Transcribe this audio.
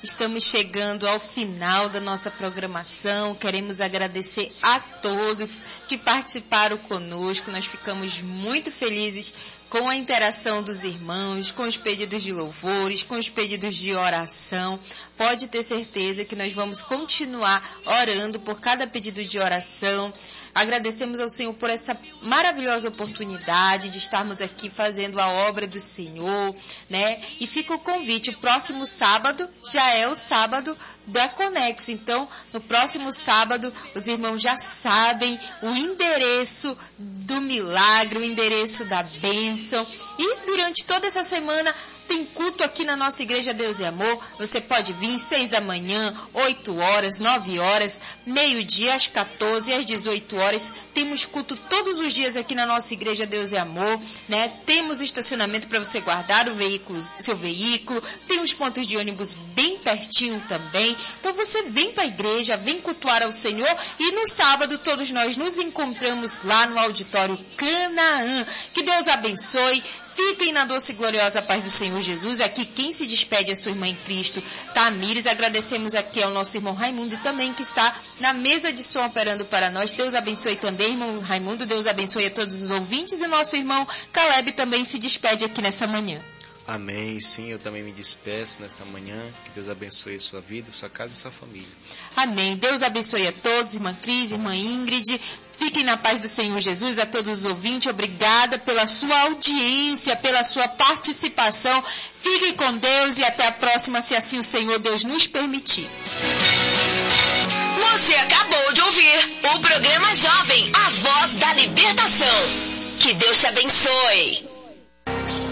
estamos chegando ao final da nossa programação. Queremos agradecer a todos que participaram conosco. Nós ficamos muito felizes com a interação dos irmãos, com os pedidos de louvores, com os pedidos de oração. Pode ter certeza que nós vamos continuar orando por cada pedido de oração. Agradecemos ao Senhor por essa maravilhosa oportunidade de estarmos aqui fazendo a obra do Senhor, né? E fica o convite, o próximo sábado já é o sábado da Conex. Então, no próximo sábado, os irmãos já sabem o endereço do milagre, o endereço da bênção. E durante toda essa semana, tem culto aqui na nossa Igreja Deus e Amor. Você pode vir 6 da manhã, 8 horas, 9 horas, meio-dia, às 14, às 18 horas. Temos culto todos os dias aqui na nossa Igreja Deus e Amor, né? Temos estacionamento para você guardar o veículo, seu veículo. Temos pontos de ônibus bem pertinho também. Então você vem para a igreja, vem cultuar ao Senhor. E no sábado todos nós nos encontramos lá no auditório Canaã. Que Deus abençoe. Fiquem na doce e gloriosa paz do Senhor Jesus. Aqui quem se despede é sua irmã em Cristo, Tamires. Agradecemos aqui ao nosso irmão Raimundo também, que está na mesa de som operando para nós. Deus abençoe também, irmão Raimundo. Deus abençoe a todos os ouvintes. E nosso irmão Caleb também se despede aqui nessa manhã. Amém, sim, eu também me despeço nesta manhã. Que Deus abençoe a sua vida, sua casa e sua família. Amém. Deus abençoe a todos, irmã Cris, irmã Ingrid. Fiquem na paz do Senhor Jesus, a todos os ouvintes. Obrigada pela sua audiência, pela sua participação. Fiquem com Deus e até a próxima, se assim o Senhor Deus nos permitir. Você acabou de ouvir o programa Jovem, a voz da libertação. Que Deus te abençoe.